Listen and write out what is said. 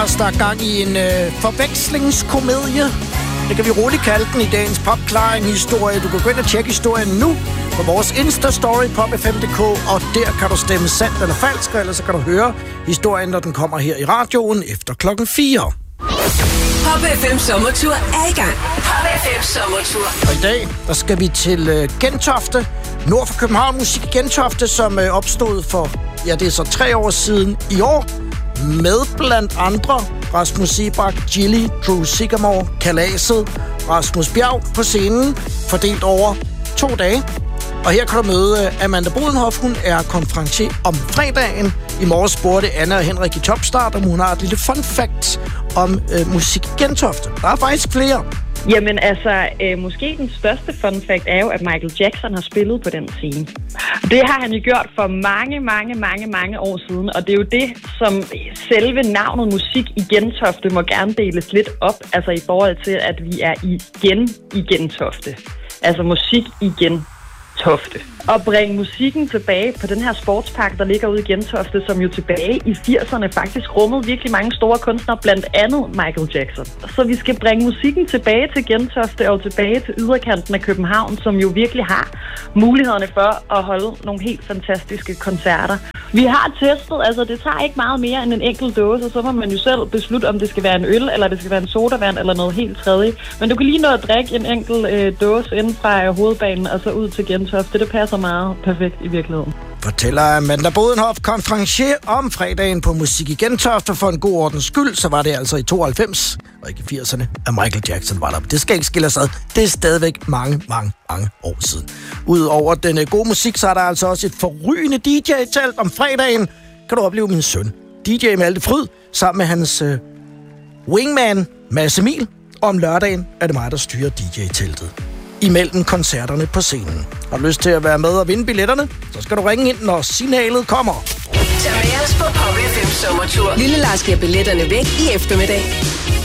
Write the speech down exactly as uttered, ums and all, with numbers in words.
Der er gang i en øh, forvekslingskomedie. Det kan vi roligt kalde den i dagens Popklaring-historie. Du kan gå ind og tjekke historien nu på vores Insta-story pop f m punktum d k, og der kan du stemme sandt eller falsk, eller så kan du høre historien, når den kommer her i radioen efter klokken fire. Pop F M Sommertur er i gang. Pop F M Sommertur. Og i dag, der skal vi til øh, Gentofte, nord for København. Musik i Gentofte, som øh, opstod for, ja, det er så tre år siden i år, med blandt andre Rasmus Seebach, Gilly, Drew Sigamore, Kalaset, Rasmus Bjerg på scenen, fordelt over to dage. Og her kan du møde Amanda Bodenhoff. Hun er konferencier om fredagen. I morges spurgte Anna og Henrik i Topstart, om hun har et lille fun fact om øh, musik i Gentofte. Der er faktisk flere. Jamen altså, øh, måske den største fun fact er jo, at Michael Jackson har spillet på den scene. Det har han jo gjort for mange, mange, mange, mange år siden, og det er jo det, som selve navnet musik i Gentofte må gerne deles lidt op, altså i forhold til, at vi er igen i Gentofte. Altså musik i Gentofte. Og bringe musikken tilbage på den her sportspark, der ligger ude i Gentofte, som jo tilbage i firserne faktisk rummede virkelig mange store kunstnere, blandt andet Michael Jackson. Så vi skal bringe musikken tilbage til Gentofte og tilbage til yderkanten af København, som jo virkelig har mulighederne for at holde nogle helt fantastiske koncerter. Vi har testet, altså det tager ikke meget mere end en enkelt dåse, og så må man jo selv beslutte, om det skal være en øl, eller det skal være en sodavand, eller noget helt tredje. Men du kan lige nå at drikke en enkelt øh, dåse inden fra øh, hovedbanen, og så ud til Gentofte. Det passer meget perfekt i virkeligheden. Fortæller Amanda Bodenhoff, konferencier om fredagen på Musik i Gentofte. For en god ordens skyld, så var det altså i tooghalvfems, og ikke i firserne, at Michael Jackson var der. Det skal ikke skille os ad. Det er stadigvæk mange, mange, mange år siden. Udover den gode musik, så er der altså også et forrygende D J-telt om fredagen. Kan du opleve min søn, D J Malte Fryd, sammen med hans øh, wingman, Mads Emil. Og om lørdagen er det mig, der styrer D J-teltet imellem koncerterne på scenen. Har du lyst til at være med og vinde billetterne, så skal du ringe ind, når signalet kommer. Tag med os på Pop F M Sommertur. Lille Lars giver billetterne væk i eftermiddag.